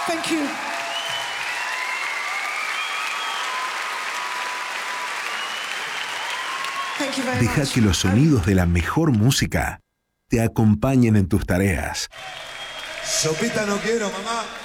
Thank you. Thank you very Deja much. que los sonidos de la mejor música te acompañen en tus tareas. Sopita no quiero, mamá.